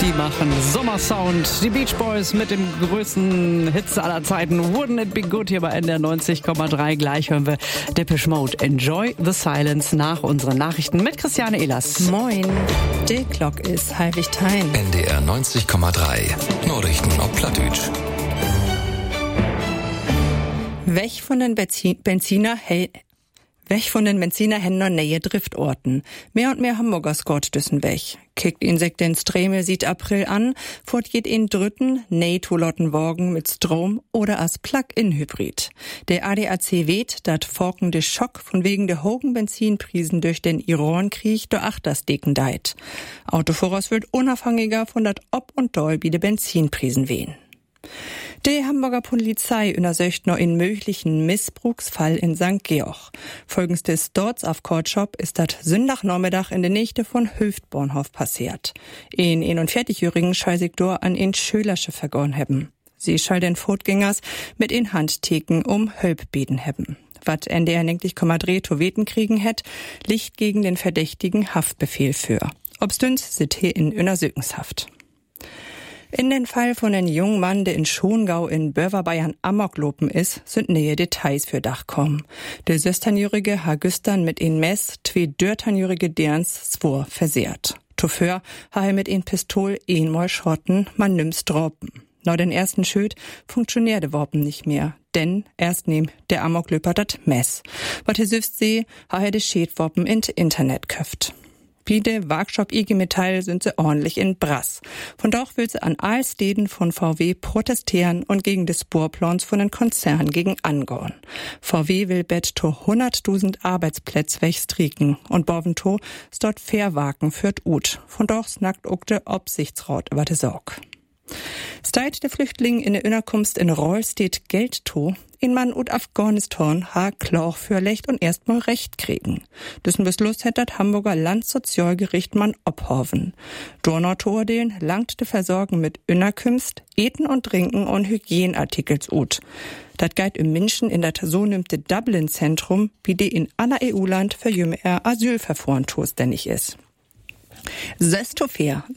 Die machen Sommersound. Die Beach Boys mit dem größten Hits aller Zeiten. Wouldn't it be good hier bei NDR 90,3. Gleich hören wir Depeche Mode. Enjoy the Silence nach unseren Nachrichten mit Christiane Ehlers. Moin. Die Glock ist halbig tein. NDR 90,3. Nachrichten auf Plattdeutsch. Weg von den Benziner hen noch nähe Driftorten. Mehr und mehr Hamburgers Gott düssen weg. Kickt ihn sich den Streme sieht April an, fort geht ihn drütten, näh Tolottenwagen mit Strom oder als Plug-in-Hybrid. Der ADAC weht, dat forkende Schock von wegen der hohen Benzinprisen durch den Iran-Krieg do Achtersdeken deit. Autofahrers wird unabhängiger von dat Ob und Doll wie de Benzinprisen wehen. Die Hamburger Polizei untersucht noch einen möglichen Missbrauchsfall in St. Georg. Folgens des Dorts auf Courtshop ist das Sündagnachmittag in der Nähe von Höftbornhof passiert. Ein 41-Jährigen schall sich dort an ein Schülersche vergoren haben. Sie schall den Fortgängers mit in Handtheken Hölp beten haben. Was NDR 90,3 to weten kriegen hätt, liegt gegen den Verdächtigen Haftbefehl für. Obstüns sit he in Untersuchungshaft. In den Fall von einem jungen Mann, der in Schongau in Böverbayern Amoklopen ist, sind nähe Details für Dach kommen. Der 16-jährige Hagüstern mit ein Mess, 2 13-jährige Derns zwar versehrt. Toför ha er mit ein Pistol einmal schotten, man nimm's droppen. Nach den ersten Schüt funktioniert der Wappen nicht mehr, denn erst nehm der Amoklöper dat Mess. Wat er süfst seh, ha er de Schädwappen in Internet köft. Wie der Workshop IG Metall sind sie ordentlich in Brass. Von doch will sie an all Städten von VW protestieren und gegen des Spurplans von den Konzernen gegen angehen. VW will bet to 100.000 Arbeitsplätze wegstrieken und Bovento ist dort Fairwaken führt ut. Von doch snackt ook de Obsichtsrat über de Sorg. Steit der Flüchtling in der Unterkunft in Roll steht Geld to, in Mann und Afghanistan ha Klauch für Lecht und erstmal Recht kriegen. Dessen Beschluss hätt dat Hamburger Landsozialgericht man obhoven. Donautourdeelen langt de Versorgen mit Unterkunft, Eten und Trinken und Hygieneartikels ut. Dat geit im Menschen in dat so nimmte Dublin-Zentrum, wie die in aller EU-Land für jümme Asylverfahren zuständig ist. Söstofair.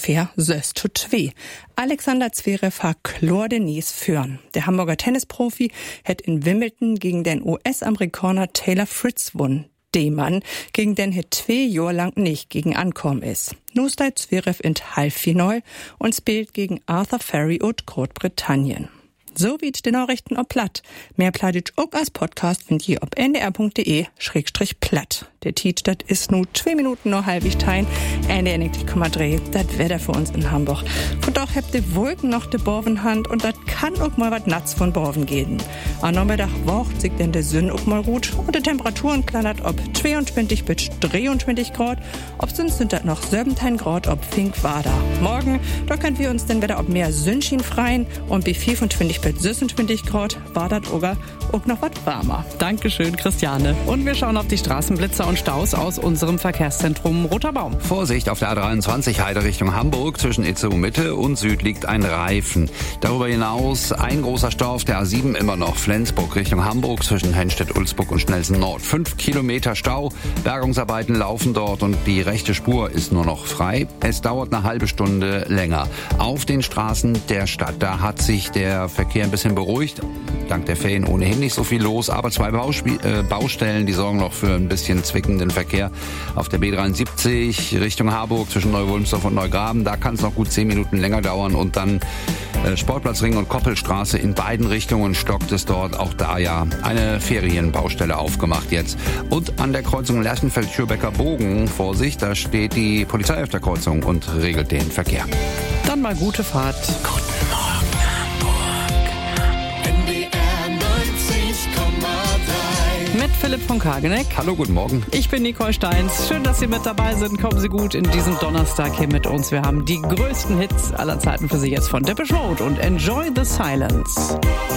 Alexander Zverev hat Chlor Denise führen. Der Hamburger Tennisprofi hat in Wimbledon gegen den US-Amerikaner Taylor Fritz gewonnen. Der Mann, gegen den er 2 Jahre lang nicht gegen ankommen ist. Nun steht Zverev in Halbfinale und spielt gegen Arthur Ferry und Großbritannien. So wie die Nachrichten ob Platt. Mehr Plattdeutsch auch als Podcast findet ihr ob ndr.de/platt. Der Titel, das ist nur 2 Minuten noch halbig tein. NDR 90,3, das Wetter für uns in Hamburg. Von doch habt ihr Wolken noch de Borvenhand und das kann auch mal was Natz von Borven gehen. Am Nachmittag wocht sich denn der Sünn auch mal gut und die Temperaturen kleinert ob 22 bis 23 Grad. Ob sonst sind das noch 17 Grad ob Fink Wader. Morgen, da könnt wir uns denn wieder ob mehr Sündchen freien und bei 24 bis 26 Grad war das auch noch was warmer. Dankeschön, Christiane. Und wir schauen auf die Straßenblitzer und Staus aus unserem Verkehrszentrum Roter Baum. Vorsicht auf der A23 Heide Richtung Hamburg. Zwischen Itzehoe Mitte und Süd liegt ein Reifen. Darüber hinaus ein großer Stau auf der A7 immer noch Flensburg Richtung Hamburg zwischen Henstedt-Ulzburg und Schnelsen Nord. 5 Kilometer Stau. Bergungsarbeiten laufen dort und die rechte Spur ist nur noch frei. Es dauert eine halbe Stunde länger. Auf den Straßen der Stadt, da hat sich der Verkehr ein bisschen beruhigt. Dank der Ferien ohnehin nicht so viel los, aber 2 Baustellen, die sorgen noch für ein bisschen zwickenden Verkehr. Auf der B73 Richtung Harburg zwischen Neu-Wulmsdorf und Neugraben, da kann es noch gut 10 Minuten länger dauern und dann Sportplatzring und Koppelstraße in beiden Richtungen stockt es dort. Auch da ja eine Ferienbaustelle aufgemacht jetzt. Und an der Kreuzung Lerchenfeld-Schürbecker-Bogen, Vorsicht, da steht die Polizei auf der Kreuzung und regelt den Verkehr. Dann mal gute Fahrt. Guten Morgen, Hamburg. NDR 90,3. Mit Philipp von Kageneck. Hallo, guten Morgen. Ich bin Nicole Steins. Schön, dass Sie mit dabei sind. Kommen Sie gut in diesen Donnerstag hier mit uns. Wir haben die größten Hits aller Zeiten für Sie jetzt von Depeche Mode und Enjoy the Silence.